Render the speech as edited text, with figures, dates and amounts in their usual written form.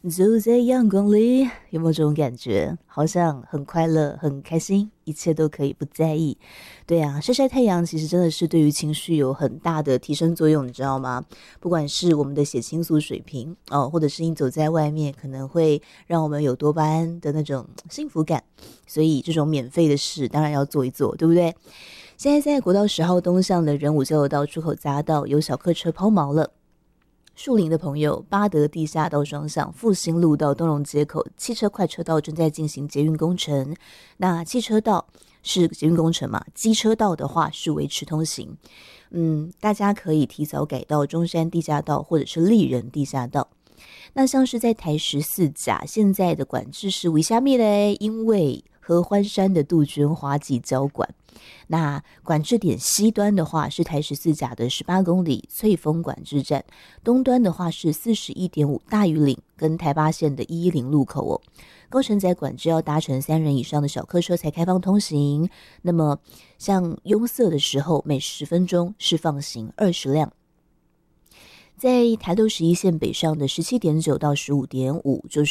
走在阳光里，有没有这种感觉？好像很快乐，很开心，一切都可以不在意。对啊，晒晒太阳其实真的是对于情绪有很大的提升作用，你知道吗？不管是我们的血清素水平或者是你走在外面，可能会让我们有多巴胺的那种幸福感。所以这种免费的事当然要做一做，对不对？现在在国道10号东向的仁武交流道出口匝道有小客车抛锚了。树林的朋友，八德地下道双向复兴路到东荣街口汽车快车道正在进行捷运工程。那汽车道是捷运工程嘛，机车道的话是维持通行。大家可以提早改到中山地下道或者是立人地下道。那像是在台14甲，现在的管制是为虾米嘞？因为合欢山的杜鹃花季交管。那管制点西端的话是台14甲的18公里翠峰管制站，东端的话是41.5大屿岭跟台八线的110路口高承载管制要搭乘3人以上的小客车才开放通行。那么像拥塞的时候，每10分钟是放行20辆。在台61线北上的17.9到15.5，就